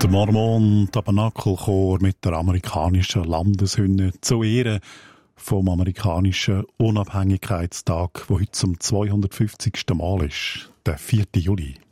Der Mormon Tabernakelchor mit der amerikanischen Landeshymne zu Ehren vom amerikanischen Unabhängigkeitstag, der heute zum 250. Mal ist, der 4. Juli.